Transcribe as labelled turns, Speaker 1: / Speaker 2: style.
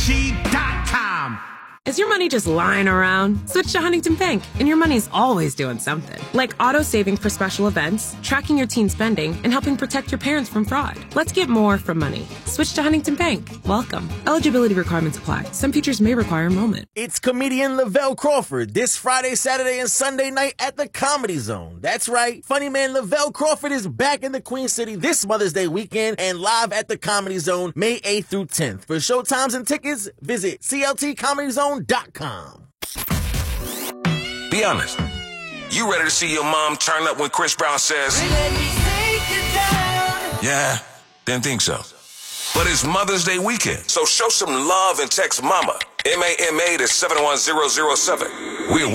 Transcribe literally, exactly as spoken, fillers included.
Speaker 1: G dot com.
Speaker 2: Is your money just lying around? Switch to Huntington Bank, and your money's always doing something. Like auto-saving for special events, tracking your teen spending, and helping protect your parents from fraud. Let's get more from money. Switch to Huntington Bank. Welcome. Eligibility requirements apply. Some features may require enrollment.
Speaker 3: It's comedian Lavelle Crawford this Friday, Saturday, and Sunday night at the Comedy Zone. That's right. Funny man Lavelle Crawford is back in the Queen City this Mother's Day weekend and live at the Comedy Zone May eighth through tenth. For showtimes and tickets, visit C L T comedy zone dot com.
Speaker 4: Be honest. You ready to see your mom turn up when Chris Brown says, "Let me take you down"? Yeah, didn't think so. But it's Mother's Day weekend, so show some love and text MAMA, M A M A to seven one zero zero seven. We're